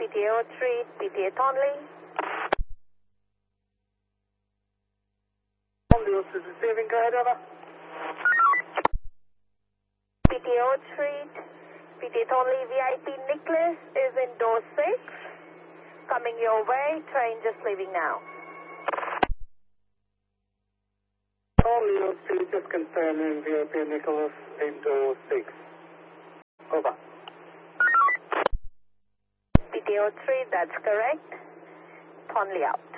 PTA 03, PTA Tonley. Tonley is receiving, go ahead, over. PTA 03, PTA Tonley, VIP Nicholas is in door 6. Coming your way, train just leaving now. Tonley 02, just confirming VIP Nicholas in door 6. Over. PTA 03, that's correct. Tonley out.